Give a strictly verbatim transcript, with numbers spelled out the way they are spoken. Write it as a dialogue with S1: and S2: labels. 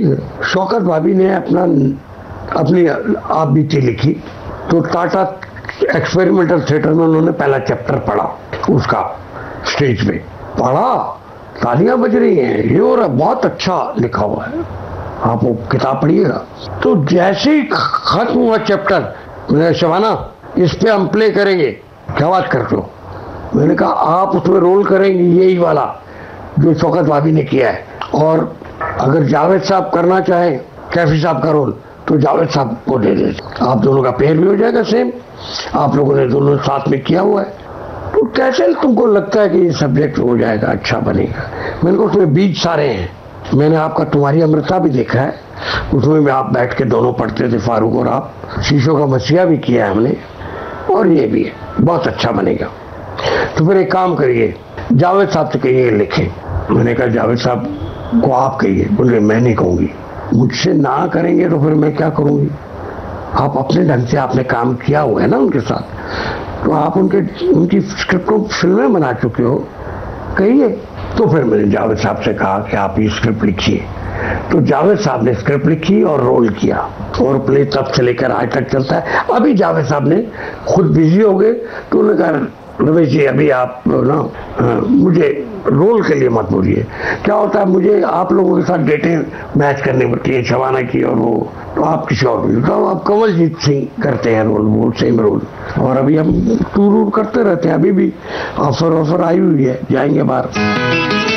S1: ठीक है। शौकत भाभी ने अपना अपनी आप बीती लिखी, तो टाटा एक्सपेरिमेंटल थिएटर में उन्होंने पहला चैप्टर पढ़ा, उसका स्टेज पे पढ़ा, तालियां बज रही हैं, ये और बहुत अच्छा लिखा हुआ है, आप वो किताब पढ़िएगा। तो जैसे ही खत्म हुआ चैप्टर, मैंने शबाना इस पे हम प्ले करेंगे, क्या बात करते हो? मैंने कहा आप उसमें रोल करेंगे यही वाला जो शौकत भाभी ने किया है, और अगर जावेद साहब करना चाहें कैफी साहब का रोल तो जावेद साहब को दे दे, आप दोनों का पेयर भी हो जाएगा सेम, आप लोगों ने दोनों साथ में किया हुआ है, तो कैसे तुमको लगता है कि ये सब्जेक्ट हो जाएगा, अच्छा बनेगा? मैंने कहा उसमें बीज सारे हैं, मैंने आपका तुम्हारी अमृता भी देखा है, उसमें भी आप बैठ के दोनों पढ़ते थे, फारूक और आप, शीशों का मसीहा भी किया है हमने, और ये भी है, बहुत अच्छा बनेगा। तो फिर एक काम करिए, जावेद साहब से कहिए लिखें। मैंने कहा जावेद साहब को आप कहिए। बोले मैं नहीं कहूँगी, मुझसे ना करेंगे तो फिर मैं क्या करूँगी? आप अपने ढंग से आपने काम किया हुआ है ना उनके साथ, तो आप उनके उनकी स्क्रिप्ट को फिल्में बना चुके हो, कहिए। तो फिर मैंने जावेद साहब से कहा कि आप ये स्क्रिप्ट लिखिए, तो जावेद साहब ने स्क्रिप्ट लिखी और रोल किया, और प्ले तब से लेकर आज तक चलता है। अभी जावेद साहब ने खुद बिजी हो गए, तो उन्होंने कहा रमेश जी अभी आप ना मुझे रोल के लिए मत बोलिए, क्या होता है मुझे आप लोगों के साथ डेटें मैच करनी पड़ती है, शबाना की और वो, तो आप किसी और भी, तो आप कमलजीत सिंह करते हैं रोल, वो सेम रोल, और अभी हम टूर वूर करते रहते हैं, अभी भी ऑफर ऑफर आई हुई है, जाएंगे बाहर।